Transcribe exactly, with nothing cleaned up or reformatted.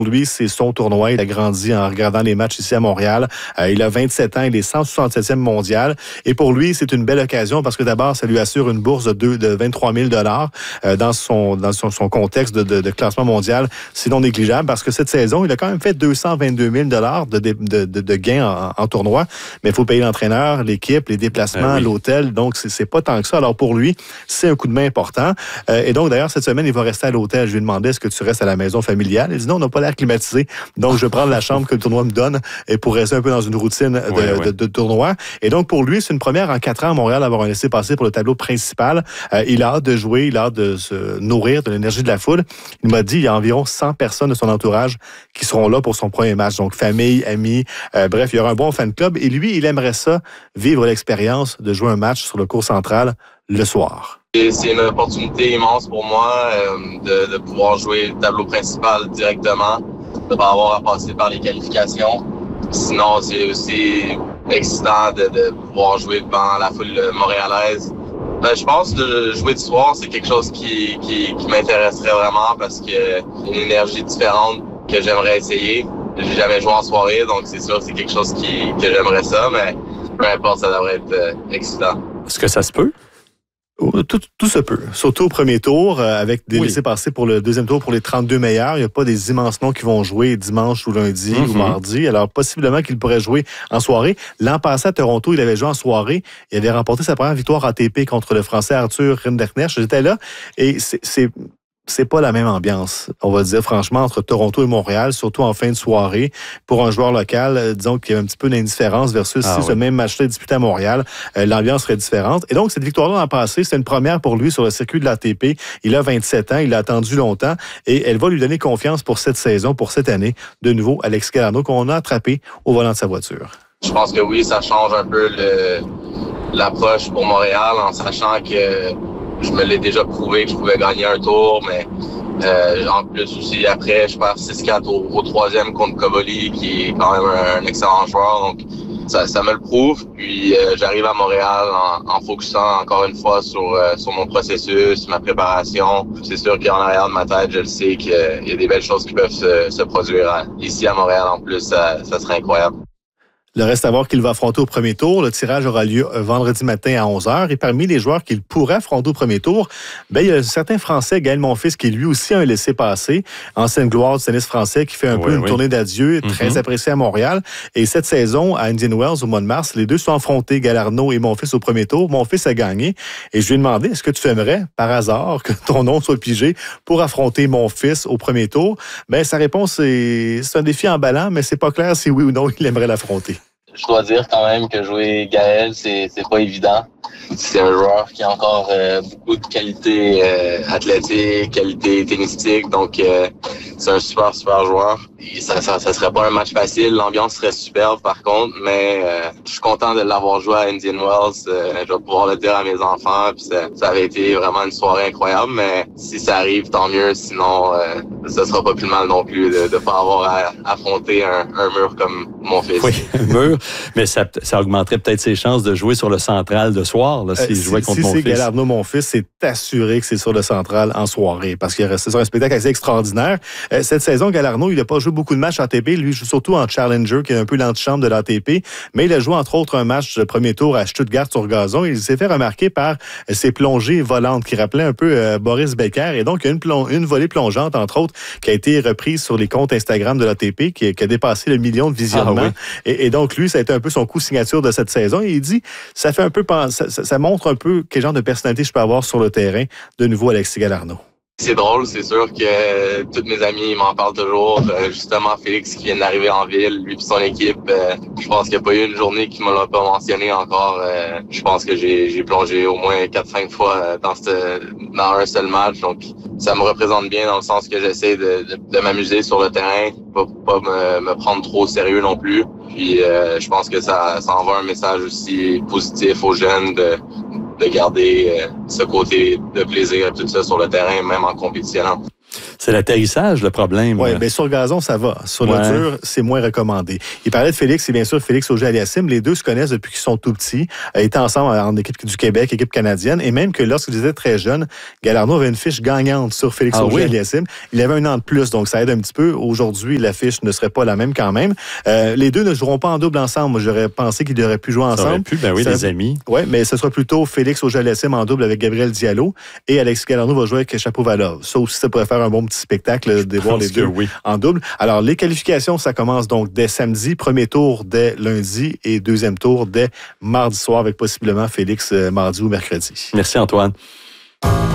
Lui, c'est son tournoi. Il a grandi en regardant les matchs ici à Montréal. Euh, il a vingt-sept ans. Il est cent soixante-septième mondial. Et pour lui, c'est une belle occasion parce que d'abord, ça lui assure une bourse de, deux, de vingt-trois mille dollars euh, dans, son, dans son, son contexte de, de, de classement mondial. C'est non négligeable parce que cette saison, il a quand même fait deux cent vingt-deux mille dollars de, de, de, de gains en, en tournoi. Mais il faut payer l'entraîneur, l'équipe, les déplacements, ah oui. l'hôtel. Donc, c'est, c'est pas tant que ça. Alors pour lui, c'est un coup de main important. Euh, et donc, d'ailleurs, cette semaine, il va rester à l'hôtel. Je lui ai demandé, est-ce que tu restes à la maison familiale? Il dit non, on n'a pas l'air climatisé. Donc, je vais prendre la chambre que le tournoi me donne et pour rester un peu dans une routine de, oui, oui. de, de tournoi. Et donc, pour lui, c'est une première en quatre ans à Montréal d'avoir un laissez-passer pour le tableau principal. Euh, il a hâte de jouer, il a hâte de se nourrir de l'énergie de la foule. Il m'a dit, il y a environ cent personnes de son entourage qui seront là pour son premier match. Donc, famille, amis, euh, bref, il y aura un bon fan club. Et lui, il aimerait ça, vivre l'expérience de jouer un match sur le court central le soir. Et c'est une opportunité immense pour moi euh, de, de pouvoir jouer le tableau principal directement, de ne pas avoir à passer par les qualifications. Sinon, c'est aussi excitant de, de pouvoir jouer devant la foule montréalaise. Ben, je pense que jouer du soir, c'est quelque chose qui, qui, qui m'intéresserait vraiment parce qu'il y a une énergie différente que j'aimerais essayer. J'ai jamais joué en soirée, donc c'est sûr que c'est quelque chose qui, que j'aimerais ça, mais peu importe, ça devrait être euh, excitant. Est-ce que ça se peut? Tout, tout se peut. Surtout au premier tour, euh, avec des oui. laissés-passer pour le deuxième tour pour les trente-deux meilleurs. Il n'y a pas des immenses noms qui vont jouer dimanche ou lundi mm-hmm. ou mardi. Alors, possiblement qu'il pourrait jouer en soirée. L'an passé, à Toronto, il avait joué en soirée. Il avait remporté sa première victoire A T P contre le Français Arthur Rinderknecht. J'étais là et c'est... c'est c'est pas la même ambiance, on va dire franchement, entre Toronto et Montréal, surtout en fin de soirée. Pour un joueur local, disons qu'il y a un petit peu d'indifférence versus ah, si oui. ce même match-là est disputé à Montréal, euh, l'ambiance serait différente. Et donc, cette victoire-là l'an passé, c'est une première pour lui sur le circuit de l'A T P. Il a vingt-sept ans, il a attendu longtemps et elle va lui donner confiance pour cette saison, pour cette année. De nouveau, Alexis Galarneau, qu'on a attrapé au volant de sa voiture. Je pense que oui, ça change un peu le, l'approche pour Montréal en sachant que je me l'ai déjà prouvé que je pouvais gagner un tour, mais euh, en plus aussi après, je perds six quatre au, au troisième contre Kovoli, qui est quand même un, un excellent joueur. Donc ça, ça me le prouve. Puis euh, j'arrive à Montréal en, en focusant encore une fois sur, euh, sur mon processus, ma préparation. C'est sûr qu'en arrière de ma tête, je le sais qu'il y a des belles choses qui peuvent se, se produire à, ici à Montréal. En plus, ça, ça serait incroyable. Le reste à voir qu'il va affronter au premier tour. Le tirage aura lieu vendredi matin à onze heures. Et parmi les joueurs qu'il pourrait affronter au premier tour, ben, il y a un certain Français, Gaël Monfils, qui lui aussi a un laissez-passer. Ancienne gloire du tennis français, qui fait un oui, peu une oui. tournée d'adieu, très mm-hmm. apprécié à Montréal. Et cette saison, à Indian Wells, au mois de mars, les deux sont affrontés, Galarneau et Monfils, au premier tour. Monfils a gagné. Et je lui ai demandé, est-ce que tu aimerais, par hasard, que ton nom soit pigé pour affronter Monfils au premier tour? Ben, sa réponse, c'est, c'est un défi emballant, mais c'est pas clair si oui ou non il aimerait l'affronter. Je dois dire quand même que jouer Gaël, c'est, c'est pas évident. C'est un joueur qui a encore euh, beaucoup de qualités euh, athlétiques, qualités tennistiques, donc euh, c'est un super, super joueur. Et ça, ça, ça serait pas un match facile, l'ambiance serait superbe par contre, mais euh, je suis content de l'avoir joué à Indian Wells. Euh, je vais pouvoir le dire à mes enfants, puis ça, ça avait été vraiment une soirée incroyable, mais si ça arrive, tant mieux, sinon euh, ça sera pas plus mal non plus de ne pas avoir à affronter un, un mur comme mon fils. Oui, un mur, mais ça, ça augmenterait peut-être ses chances de jouer sur le central de soir, là, s'il euh, jouait contre si mon fils. Si c'est Galarneau, mon fils, c'est assuré que c'est sur le central en soirée, parce qu'il c'est un spectacle assez extraordinaire. Euh, cette saison, Galarneau, il n'a pas joué beaucoup de matchs A T P, lui, il joue surtout en Challenger, qui est un peu l'antichambre de l'A T P, mais il a joué entre autres un match de premier tour à Stuttgart sur gazon. Il s'est fait remarquer par ses plongées volantes, qui rappelaient un peu euh, Boris Becker, et donc il y a une, plong- une volée plongeante, entre autres, qui a été reprise sur les comptes Instagram de l'A T P, qui, qui a dépassé le million de visionnements. Ah, oui. et, et donc, lui, ça a été un peu son coup signature de cette saison. Et il dit, ça fait un peu, ça, ça, ça montre un peu quel genre de personnalité je peux avoir sur le terrain. De nouveau, Alexis Galarneau. C'est drôle, c'est sûr que euh, tous mes amis m'en parlent toujours. Euh, justement, Félix qui vient d'arriver en ville, lui et son équipe, euh, je pense qu'il n'y a pas eu une journée qui ne me l'a pas mentionné encore. Euh, je pense que j'ai, j'ai plongé au moins quatre cinq fois dans, cette, dans un seul match. Donc, ça me représente bien dans le sens que j'essaie de, de, de m'amuser sur le terrain, pas, pas me, me prendre trop au sérieux non plus. Puis, euh, je pense que ça, ça envoie un message aussi positif aux jeunes de de garder euh, ce côté de plaisir et tout ça sur le terrain, même en compétitionnant. C'est l'atterrissage, le problème. Oui, bien sur le gazon, ça va. Sur ouais. le dur, c'est moins recommandé. Il parlait de Félix, et bien sûr Félix Auger-Aliassime. Les deux se connaissent depuis qu'ils sont tout petits. Ils étaient ensemble en équipe du Québec, équipe canadienne. Et même que lorsqu'ils étaient très jeunes, Galarneau avait une fiche gagnante sur Félix ah, Auger-Aliassime. Oui. Il avait un an de plus, donc ça aide un petit peu. Aujourd'hui, la fiche ne serait pas la même quand même. Euh, les deux ne joueront pas en double ensemble. J'aurais pensé qu'ils auraient pu jouer ensemble. Ça aurait pu, ben oui, ça, les amis. Oui, mais ce sera plutôt Félix Auger-Aliassime en double avec Gabriel Diallo. Et Alexis Galarneau va jouer avec Chapovalov. Ça aussi, ça pourrait faire un bon petit spectacle de voir les deux oui. en double. Alors, les qualifications, ça commence donc dès samedi, premier tour dès lundi et deuxième tour dès mardi soir avec possiblement Félix euh, mardi ou mercredi. Merci Antoine.